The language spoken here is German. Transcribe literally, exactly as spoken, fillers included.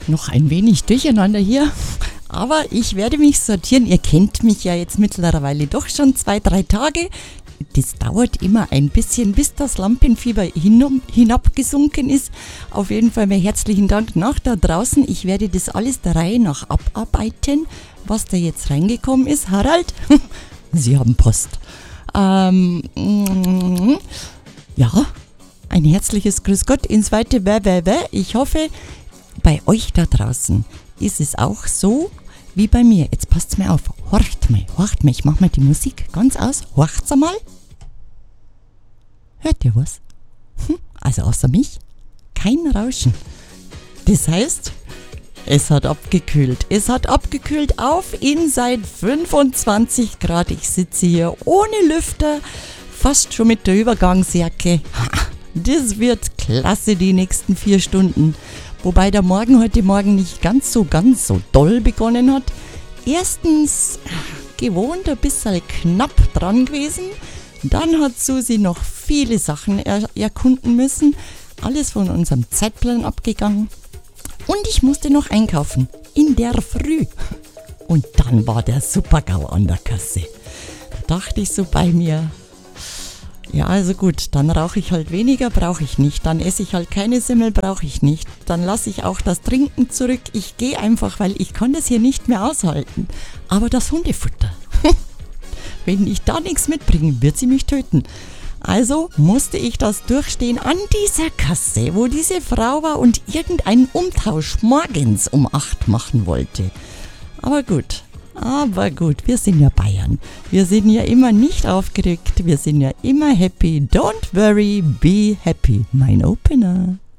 noch ein wenig durcheinander hier. Aber ich werde mich sortieren. Ihr kennt mich ja jetzt mittlerweile doch schon zwei, drei Tage. Das dauert immer ein bisschen, bis das Lampenfieber hin, hinabgesunken ist. Auf jeden Fall mir herzlichen Dank nach da draußen. Ich werde das alles der Reihe nach abarbeiten, was da jetzt reingekommen ist. Harald, Sie haben Post. Ähm, ja, ein herzliches Grüß Gott ins weite Wä-Wä-Wä. Ich hoffe, bei euch da draußen ist es auch so wie bei mir. Jetzt passt's mir auf. Horcht mal, horcht mal. Ich mach mal die Musik ganz aus. Horcht's einmal. Hört ihr was? Hm, also außer mich kein Rauschen. Das heißt, es hat abgekühlt. Es hat abgekühlt auf Inside fünfundzwanzig Grad. Ich sitze hier ohne Lüfter, fast schon mit der Übergangsjacke. Das wird klasse die nächsten vier Stunden. Wobei der Morgen heute Morgen nicht ganz so, ganz so doll begonnen hat. Erstens gewohnt ein bisschen knapp dran gewesen. Dann hat Susi noch viele Sachen er- erkunden müssen. Alles von unserem Zeitplan abgegangen. Und ich musste noch einkaufen. In der Früh. Und dann war der Super-GAU an der Kasse. Da dachte ich so bei mir, ja, also gut, dann rauche ich halt weniger, brauche ich nicht. Dann esse ich halt keine Semmel, brauche ich nicht. Dann lasse ich auch das Trinken zurück. Ich gehe einfach, weil ich kann das hier nicht mehr aushalten. Aber das Hundefutter, wenn ich da nichts mitbringe, wird sie mich töten. Also musste ich das durchstehen an dieser Kasse, wo diese Frau war und irgendeinen Umtausch morgens um acht machen wollte. Aber gut. Aber gut, wir sind ja Bayern. Wir sind ja immer nicht aufgeregt. Wir sind ja immer happy. Don't worry, be happy. Mein Opener.